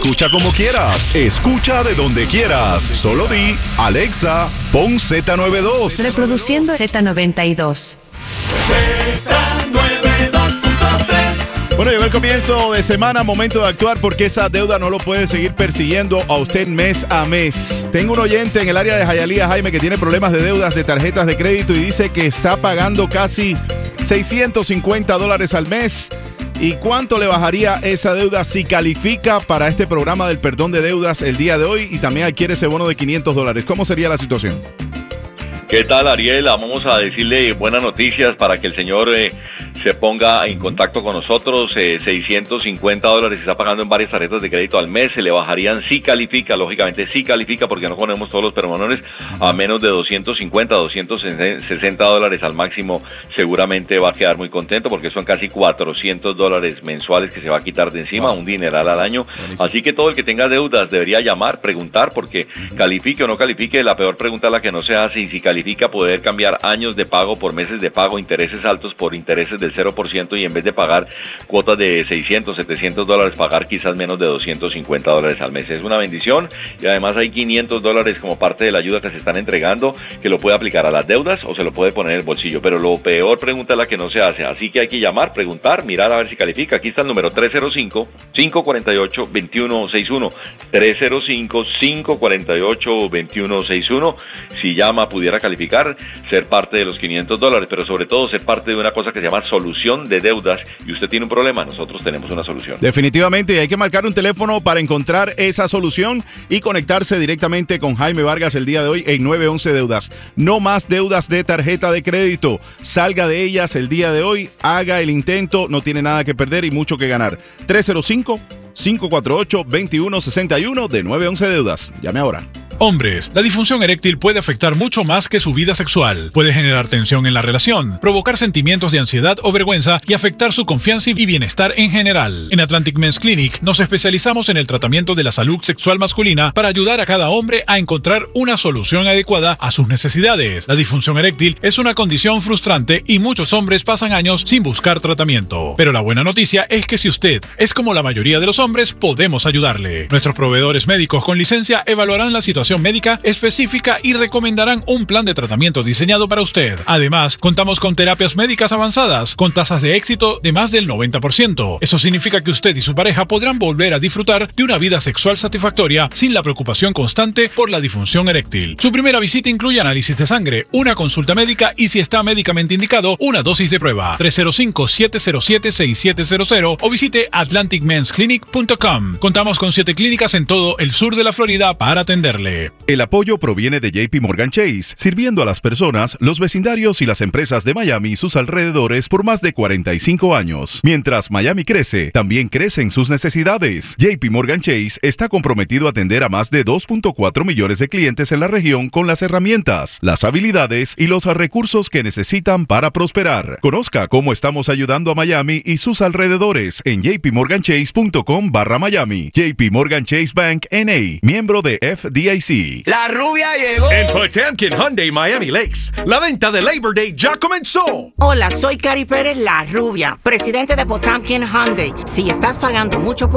escucha como quieras. Escucha de donde quieras. Solo di, Alexa, pon Z92. Reproduciendo Z92. Bueno, llegó el comienzo de semana, momento de actuar porque esa deuda no lo puede seguir persiguiendo a usted mes a mes. Tengo un oyente en el área de Hialeah, Jaime, que tiene problemas de deudas de tarjetas de crédito y dice que está pagando casi $650 al mes. ¿Y cuánto le bajaría esa deuda si califica para este programa del perdón de deudas el día de hoy y también adquiere ese bono de $500? ¿Cómo sería la situación? ¿Qué tal, Ariel? Vamos a decirle buenas noticias para que el señor se ponga en contacto con nosotros. $650 está pagando en varias tarjetas de crédito al mes. Se le bajarían si califica, lógicamente si califica, porque no ponemos todos los permonones a menos de $250, $260 al máximo. Seguramente va a quedar muy contento porque son casi $400 mensuales que se va a quitar de encima, un dineral al año. Buenísimo. Así que todo el que tenga deudas debería llamar, preguntar, porque califique o no califique, la peor pregunta es la que no se hace, y si califica poder cambiar años de pago por meses de pago, intereses altos por intereses del 0%, y en vez de pagar cuotas de $600, $700, pagar quizás menos de $250 al mes. Es una bendición, y además hay $500 como parte de la ayuda que se están entregando, que lo puede aplicar a las deudas o se lo puede poner en el bolsillo, pero lo peor pregunta es la que no se hace, así que hay que llamar, preguntar, mirar a ver si califica. Aquí está el número 305-548-2161, 305-548-2161. Si llama pudiera calificar, ser parte de los $500, pero sobre todo ser parte de una cosa que se llama solución de deudas, y usted tiene un problema, nosotros tenemos una solución. Definitivamente, hay que marcar un teléfono para encontrar esa solución y conectarse directamente con Jaime Vargas el día de hoy en 911 Deudas. No más deudas de tarjeta de crédito, salga de ellas el día de hoy, haga el intento, no tiene nada que perder y mucho que ganar. 305-548-2161 de 911 Deudas. Llame ahora. Hombres, la disfunción eréctil puede afectar mucho más que su vida sexual. Puede generar tensión en la relación, provocar sentimientos de ansiedad o vergüenza y afectar su confianza y bienestar en general. En Atlantic Men's Clinic nos especializamos en el tratamiento de la salud sexual masculina para ayudar a cada hombre a encontrar una solución adecuada a sus necesidades. La disfunción eréctil es una condición frustrante y muchos hombres pasan años sin buscar tratamiento. Pero la buena noticia es que si usted es como la mayoría de los hombres, podemos ayudarle. Nuestros proveedores médicos con licencia evaluarán la situación médica específica y recomendarán un plan de tratamiento diseñado para usted. Además, contamos con terapias médicas avanzadas, con tasas de éxito de más del 90%. Eso significa que usted y su pareja podrán volver a disfrutar de una vida sexual satisfactoria sin la preocupación constante por la disfunción eréctil. Su primera visita incluye análisis de sangre, una consulta médica y, si está médicamente indicado, una dosis de prueba. 305-707-6700 o visite atlanticmensclinic.com. Contamos con 7 clínicas en todo el sur de la Florida para atenderle. El apoyo proviene de JP Morgan Chase, sirviendo a las personas, los vecindarios y las empresas de Miami y sus alrededores por más de 45 años. Mientras Miami crece, también crecen sus necesidades. JP Morgan Chase está comprometido a atender a más de 2.4 millones de clientes en la región con las herramientas, las habilidades y los recursos que necesitan para prosperar. Conozca cómo estamos ayudando a Miami y sus alrededores en jpmorganchase.com/Miami. JP Morgan Chase Bank N.A., miembro de FDIC. La rubia llegó. En Potemkin Hyundai Miami Lakes, la venta de Labor Day ya comenzó. Hola, soy Cari Pérez, la rubia, presidente de Potemkin Hyundai. Si estás pagando mucho por